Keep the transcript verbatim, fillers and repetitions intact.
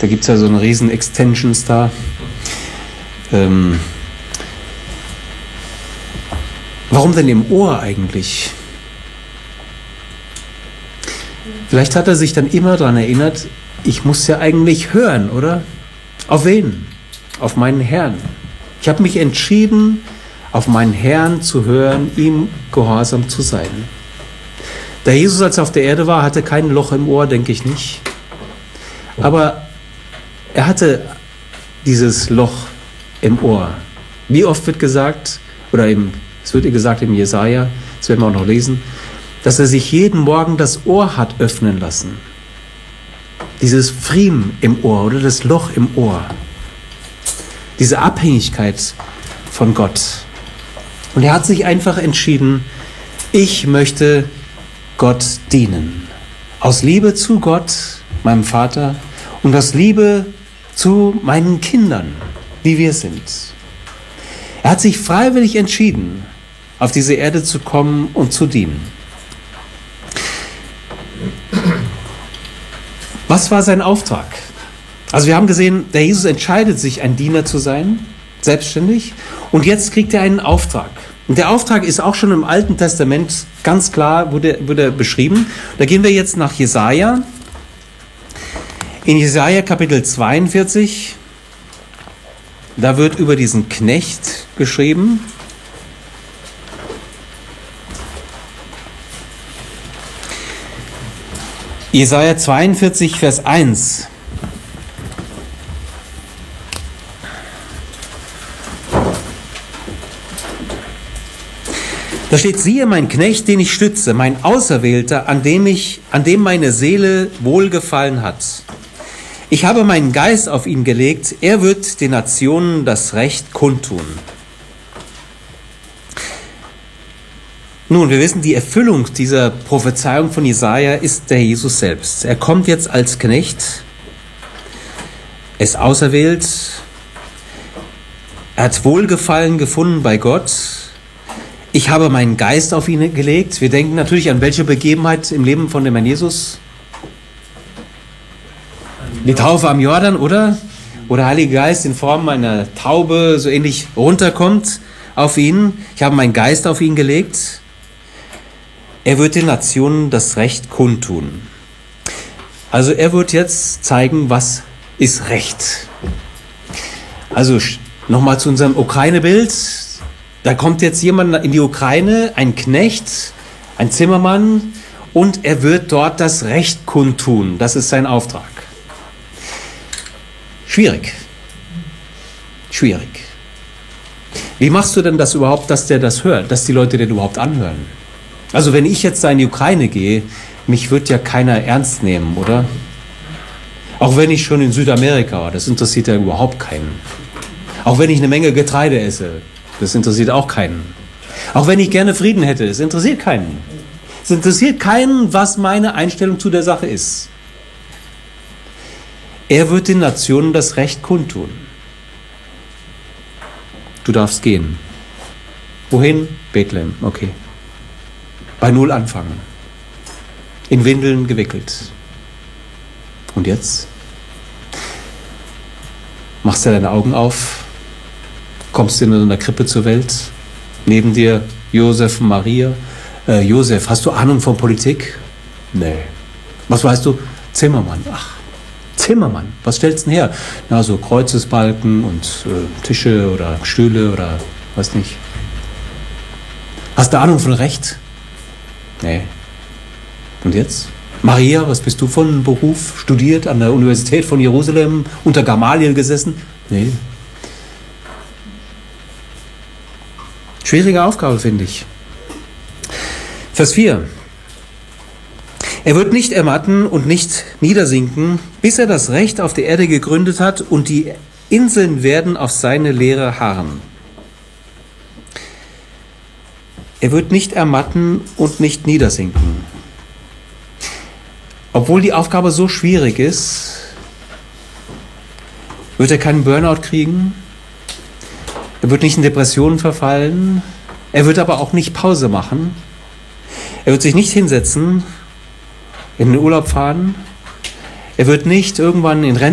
Da gibt es ja so eine riesen Extensions da. Ähm, warum denn im Ohr eigentlich? Vielleicht hat er sich dann immer daran erinnert, ich muss ja eigentlich hören, oder? Auf wen? Auf meinen Herrn. Ich habe mich entschieden, auf meinen Herrn zu hören, ihm gehorsam zu sein. Der Jesus, als er auf der Erde war, hatte kein Loch im Ohr, denke ich nicht. Aber er hatte dieses Loch im Ohr. Wie oft wird gesagt, oder im, es wird gesagt im Jesaja, das werden wir auch noch lesen, dass er sich jeden Morgen das Ohr hat öffnen lassen. Dieses Phriem im Ohr oder das Loch im Ohr. Diese Abhängigkeit von Gott. Und er hat sich einfach entschieden, ich möchte Gott dienen. Aus Liebe zu Gott, meinem Vater, und aus Liebe zu meinen Kindern, wie wir sind. Er hat sich freiwillig entschieden, auf diese Erde zu kommen und zu dienen. Was war sein Auftrag? Also wir haben gesehen, der Jesus entscheidet sich, ein Diener zu sein, selbstständig, und jetzt kriegt er einen Auftrag. Und der Auftrag ist auch schon im Alten Testament ganz klar, wurde, wurde beschrieben. Da gehen wir jetzt nach Jesaja. In Jesaja Kapitel zweiundvierzig, da wird über diesen Knecht geschrieben. Jesaja zweiundvierzig, Vers eins. Da steht, siehe mein Knecht, den ich stütze, mein Auserwählter, an dem ich, an dem meine Seele wohlgefallen hat. Ich habe meinen Geist auf ihn gelegt, er wird den Nationen das Recht kundtun. Nun, wir wissen, die Erfüllung dieser Prophezeiung von Jesaja ist der Jesus selbst. Er kommt jetzt als Knecht, er ist auserwählt, er hat Wohlgefallen gefunden bei Gott. Ich habe meinen Geist auf ihn gelegt. Wir denken natürlich an welche Begebenheit im Leben von dem Herrn Jesus? Die Taufe am Jordan, oder? Wo der Heilige Geist in Form einer Taube so ähnlich runterkommt auf ihn. Ich habe meinen Geist auf ihn gelegt. Er wird den Nationen das Recht kundtun. Also er wird jetzt zeigen, was ist Recht. Also nochmal zu unserem Ukraine-Bild. Da kommt jetzt jemand in die Ukraine, ein Knecht, ein Zimmermann, und er wird dort das Recht kundtun. Das ist sein Auftrag. Schwierig. Schwierig. Wie machst du denn das überhaupt, dass der das hört, dass die Leute den überhaupt anhören? Also wenn ich jetzt da in die Ukraine gehe, mich wird ja keiner ernst nehmen, oder? Auch wenn ich schon in Südamerika war, das interessiert ja überhaupt keinen. Auch wenn ich eine Menge Getreide esse, das interessiert auch keinen. Auch wenn ich gerne Frieden hätte, es interessiert keinen. Es interessiert keinen, was meine Einstellung zu der Sache ist. Er wird den Nationen das Recht kundtun. Du darfst gehen. Wohin? Bethlehem, okay. Bei Null anfangen. In Windeln gewickelt. Und jetzt? Machst du deine Augen auf? Kommst du in einer Krippe zur Welt? Neben dir Josef und Maria. Äh, Josef, hast du Ahnung von Politik? Nee. Was weißt du? Zimmermann. Ach, Zimmermann. Was stellst du denn her? Na, so Kreuzesbalken und äh, Tische oder Stühle oder was nicht. Hast du Ahnung von Recht? Nee. Und jetzt? Maria, was bist du von Beruf? Studiert an der Universität von Jerusalem, unter Gamaliel gesessen? Nee. Schwierige Aufgabe, finde ich. Vers vier. Er wird nicht ermatten und nicht niedersinken, bis er das Recht auf der Erde gegründet hat, und die Inseln werden auf seine Lehre harren. Er wird nicht ermatten und nicht niedersinken. Obwohl die Aufgabe so schwierig ist, wird er keinen Burnout kriegen. Er wird nicht in Depressionen verfallen. Er wird aber auch nicht Pause machen. Er wird sich nicht hinsetzen, in den Urlaub fahren. Er wird nicht irgendwann in Rente